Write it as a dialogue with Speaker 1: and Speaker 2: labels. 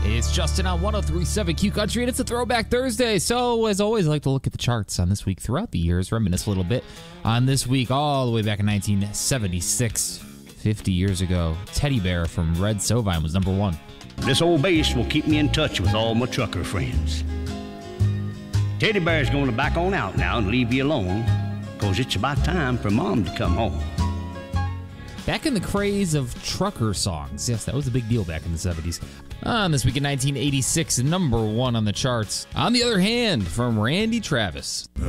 Speaker 1: It's Justin on 103.7 Q Country, and it's a Throwback Thursday. So, as always, I like to look at the charts on this week throughout the years, reminisce a little bit on this week all the way back in 1976, 50 years ago. Teddy Bear from Red Sovine was number one.
Speaker 2: This old bass will keep me in touch with all my trucker friends. Teddy Bear's going to back on out now and leave you alone, because it's about time for Mom to come home.
Speaker 1: Back in the craze of trucker songs. Yes, that was a big deal back in the 70s. On this week in 1986, number one on the charts. On the Other Hand from Randy Travis.